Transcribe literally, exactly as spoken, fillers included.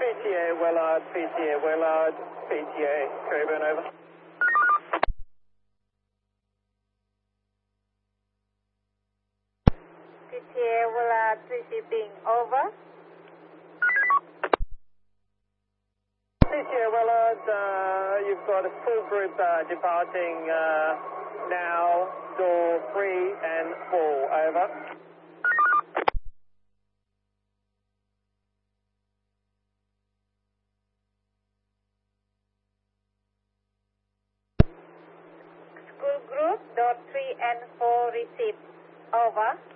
T A Willard, P T A Willard, P T A Coburn, over. P T A Willard receiving, over. P T A Willard, uh, you've got a full group uh, departing uh, now, door three and four, over. School group, door three and four received, over.